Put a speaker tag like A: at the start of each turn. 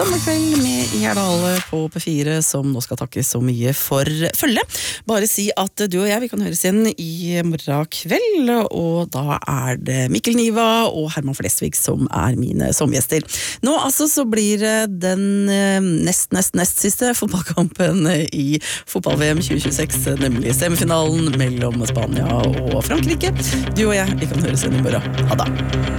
A: Sommerkveld med Gjerdale på P4, som nå skal takke så mye for følge. Bare si at du og jeg, vi kan høres igjen i morgen kveld, og da det Mikkel Niva og Herman Flesvig som mine sommergjester. Nå altså så blir den nest siste fotballkampen i fotball-VM 2026, nemlig semifinalen mellom Spania og Frankrike. Du og jeg, vi kan høres igjen i morgen. Ha det!